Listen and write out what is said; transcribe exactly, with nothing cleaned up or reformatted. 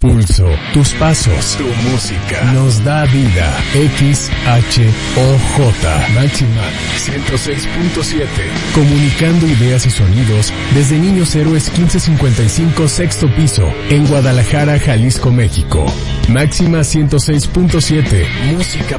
Pulso, tus pasos, tu música, nos da vida. X H O J, Máxima ciento seis punto siete. Comunicando ideas y sonidos desde Niños Héroes quince cincuenta y cinco, sexto piso, en Guadalajara, Jalisco, México. Máxima ciento seis punto siete, música